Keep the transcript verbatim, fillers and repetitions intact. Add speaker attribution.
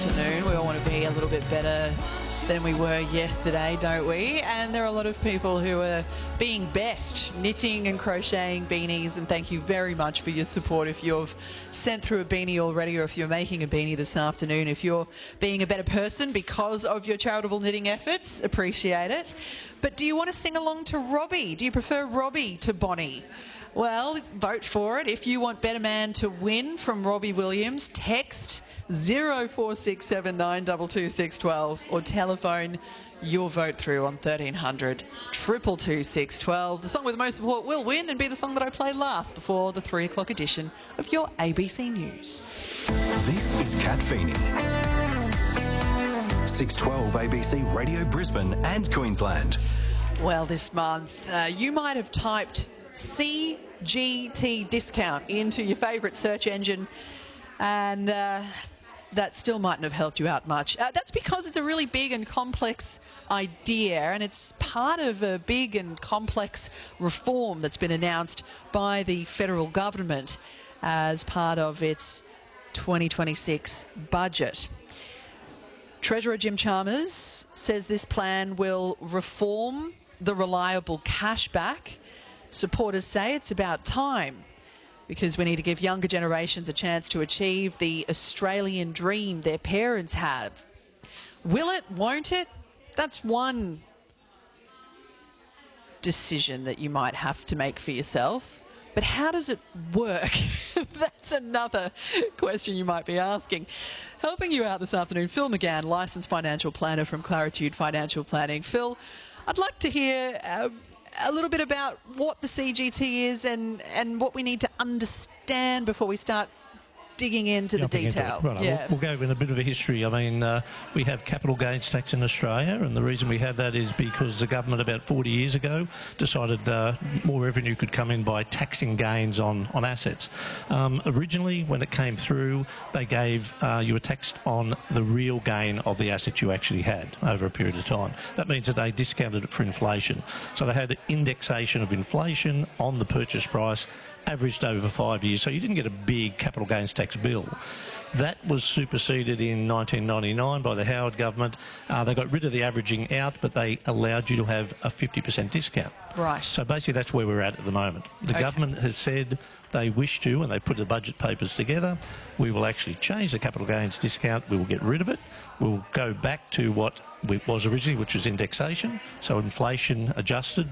Speaker 1: Afternoon. We all want to be a little bit better than we were yesterday, don't we? And there are a lot of people who are being best, knitting and crocheting beanies, and thank you very much for your support. If you've sent through a beanie already, or if you're making a beanie this afternoon, if you're being a better person because of your charitable knitting efforts, appreciate it. But do you want to sing along to Robbie? Do you prefer Robbie to Bonnie? Well, vote for it. If you want Better Man to win from Robbie Williams, text zero four six seven nine two two six one two or telephone your vote through on thirteen hundred two two two six one two. The song with the most support will win and be the song that I play last before the three o'clock edition of your A B C News.
Speaker 2: This is Kat Feeney. six twelve A B C Radio Brisbane and Queensland.
Speaker 1: Well, this month uh, you might have typed C G T discount into your favourite search engine, and uh, that still mightn't have helped you out much. Uh, that's because it's a really big and complex idea, and it's part of a big and complex reform that's been announced by the federal government as part of its twenty twenty-six budget. Treasurer Jim Chalmers says this plan will reform the reliable cashback. Supporters say it's about time, because we need to give younger generations a chance to achieve the Australian dream their parents have. Will it? Won't it? That's one decision that you might have to make for yourself. But how does it work? That's another question you might be asking. Helping you out this afternoon, Phil McGann, licensed financial planner from Claritude Financial Planning. Phil, I'd like to hear Uh, a little bit about what the C G T is and, and what we need to understand before we start digging into the
Speaker 3: Jumping
Speaker 1: detail.
Speaker 3: Into right,
Speaker 1: yeah.
Speaker 3: we'll, we'll go in a bit of a history. I mean, uh, we have capital gains tax in Australia, and the reason we have that is because the government about forty years ago decided uh, more revenue could come in by taxing gains on, on assets. Um, originally, when it came through, they gave uh, you a tax on the real gain of the asset you actually had over a period of time. That means that they discounted it for inflation. So they had indexation of inflation on the purchase price, averaged over five years, so you didn't get a big capital gains tax bill. That was superseded in nineteen ninety-nine by the Howard government. Uh, they got rid of the averaging out, but they allowed you to have a fifty percent discount.
Speaker 1: Right.
Speaker 3: So basically that's where we're at at the moment. The
Speaker 1: Okay.
Speaker 3: government has said they wish to, and they put the budget papers together, we will actually change the capital gains discount, we will get rid of it, we'll go back to what it was originally, which was indexation, so inflation adjusted